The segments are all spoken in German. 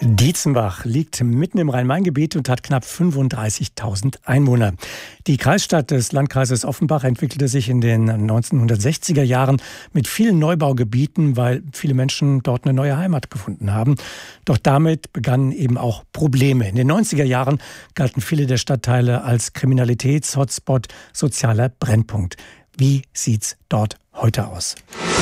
Dietzenbach liegt mitten im Rhein-Main-Gebiet und hat knapp 35.000 Einwohner. Die Kreisstadt des Landkreises Offenbach entwickelte sich in den 1960er Jahren mit vielen Neubaugebieten, weil viele Menschen dort eine neue Heimat gefunden haben. Doch damit begannen eben auch Probleme. In den 90er Jahren galten viele der Stadtteile als Kriminalitäts-Hotspot, sozialer Brennpunkt. Wie sieht's dort heute aus?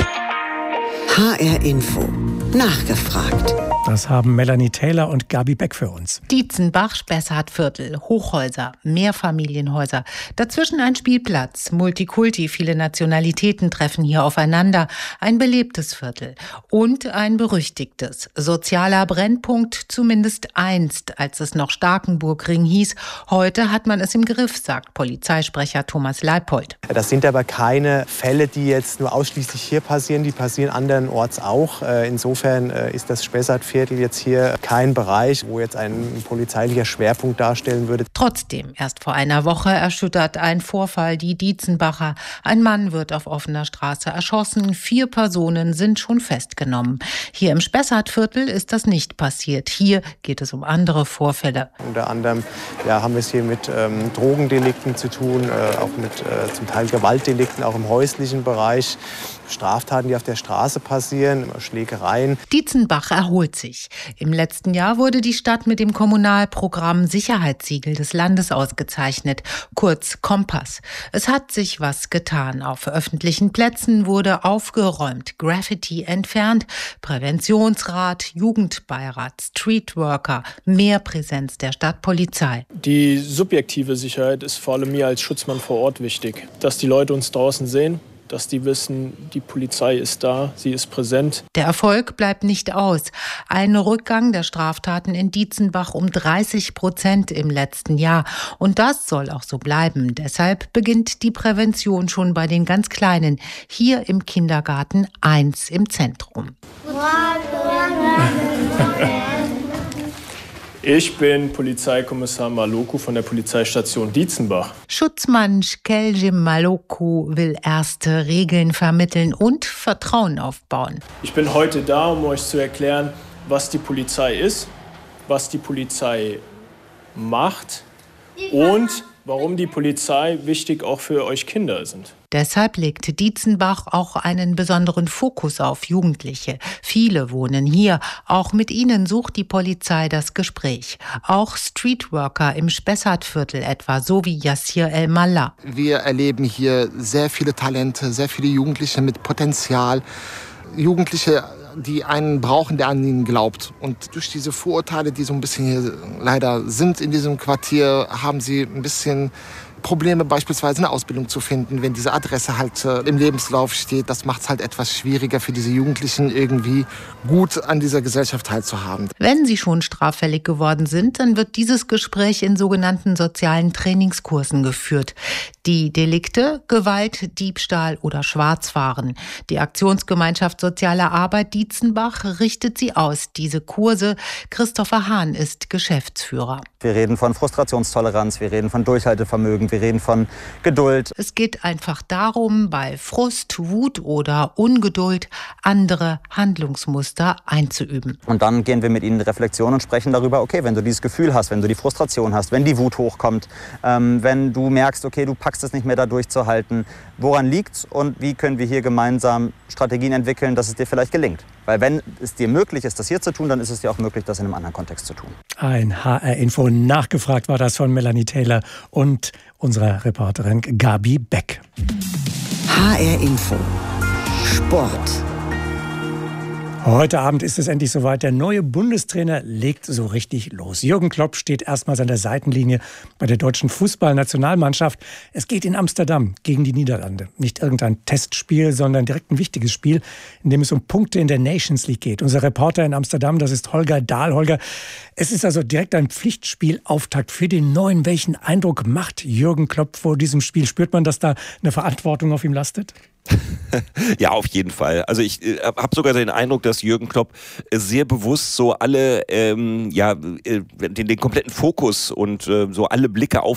HR Info. Nachgefragt. Das haben Melanie Taylor und Gabi Beck für uns. Dietzenbach, Spessartviertel, Hochhäuser, Mehrfamilienhäuser. Dazwischen ein Spielplatz, Multikulti, viele Nationalitäten treffen hier aufeinander. Ein belebtes Viertel und ein berüchtigtes. Sozialer Brennpunkt, zumindest einst, als es noch Starkenburgring hieß. Heute hat man es im Griff, sagt Polizeisprecher Thomas Leipold. Das sind aber keine Fälle, die jetzt nur ausschließlich hier passieren. Die passieren andernorts auch. Insofern ist das Spessartviertel jetzt hier kein Bereich, wo jetzt ein polizeilicher Schwerpunkt darstellen würde. Trotzdem, erst vor einer Woche erschüttert ein Vorfall die Dietzenbacher. Ein Mann wird auf offener Straße erschossen. 4 Personen sind schon festgenommen. Hier im Spessartviertel ist das nicht passiert. Hier geht es um andere Vorfälle. Unter anderem haben wir es hier mit Drogendelikten zu tun, auch mit zum Teil Gewaltdelikten, auch im häuslichen Bereich. Straftaten, die auf der Straße passieren, Schlägereien. Dietzenbach erholt sich. Im letzten Jahr wurde die Stadt mit dem Kommunalprogramm Sicherheitssiegel des Landes ausgezeichnet, kurz Kompass. Es hat sich was getan. Auf öffentlichen Plätzen wurde aufgeräumt, Graffiti entfernt, Präventionsrat, Jugendbeirat, Streetworker, mehr Präsenz der Stadtpolizei. Die subjektive Sicherheit ist vor allem mir als Schutzmann vor Ort wichtig, dass die Leute uns draußen sehen, dass die wissen, die Polizei ist da, sie ist präsent. Der Erfolg bleibt nicht aus. Ein Rückgang der Straftaten in Dietzenbach um 30% im letzten Jahr. Und das soll auch so bleiben. Deshalb beginnt die Prävention schon bei den ganz Kleinen. Hier im Kindergarten 1 im Zentrum. Ich bin Polizeikommissar Maloku von der Polizeistation Dietzenbach. Schutzmann Skelje Maloku will erste Regeln vermitteln und Vertrauen aufbauen. Ich bin heute da, um euch zu erklären, was die Polizei ist, was die Polizei macht und warum die Polizei wichtig auch für euch Kinder sind. Deshalb legt Dietzenbach auch einen besonderen Fokus auf Jugendliche. Viele wohnen hier. Auch mit ihnen sucht die Polizei das Gespräch. Auch Streetworker im Spessartviertel etwa, so wie Yassir El-Mallah. Wir erleben hier sehr viele Talente, sehr viele Jugendliche mit Potenzial. Jugendliche, die einen brauchen, der an ihnen glaubt. Und durch diese Vorurteile, die so ein bisschen hier leider sind in diesem Quartier, haben sie ein bisschen Probleme, beispielsweise eine Ausbildung zu finden, wenn diese Adresse halt im Lebenslauf steht. Das macht es halt etwas schwieriger für diese Jugendlichen, irgendwie gut an dieser Gesellschaft teilzuhaben. Wenn sie schon straffällig geworden sind, dann wird dieses Gespräch in sogenannten sozialen Trainingskursen geführt. Die Delikte, Gewalt, Diebstahl oder Schwarzfahren. Die Aktionsgemeinschaft Soziale Arbeit Dietzenbach richtet sie aus, diese Kurse. Christopher Hahn ist Geschäftsführer. Wir reden von Frustrationstoleranz, wir reden von Durchhaltevermögen, wir reden von Geduld. Es geht einfach darum, bei Frust, Wut oder Ungeduld andere Handlungsmuster einzuüben. Und dann gehen wir mit ihnen in Reflexion und sprechen darüber, okay, wenn du dieses Gefühl hast, wenn du die Frustration hast, wenn die Wut hochkommt, wenn du merkst, okay, du packst es nicht mehr da durchzuhalten, woran liegt's und wie können wir hier gemeinsam Strategien entwickeln, dass es dir vielleicht gelingt. Weil wenn es dir möglich ist, das hier zu tun, dann ist es dir auch möglich, das in einem anderen Kontext zu tun. Ein HR-Info nachgefragt war das von Melanie Taylor und unserer Reporterin Gabi Beck. HR-Info. Sport. Heute Abend ist es endlich soweit. Der neue Bundestrainer legt so richtig los. Jürgen Klopp steht erstmals an der Seitenlinie bei der deutschen Fußballnationalmannschaft. Es geht in Amsterdam gegen die Niederlande. Nicht irgendein Testspiel, sondern direkt ein wichtiges Spiel, in dem es um Punkte in der Nations League geht. Unser Reporter in Amsterdam, das ist Holger Dahl. Holger, es ist also direkt ein Pflichtspielauftakt für den Neuen. Welchen Eindruck macht Jürgen Klopp vor diesem Spiel? Spürt man, dass da eine Verantwortung auf ihm lastet? Ja, auf jeden Fall. Also ich habe sogar den Eindruck, dass Jürgen Klopp sehr bewusst so alle, den kompletten Fokus und so alle Blicke auf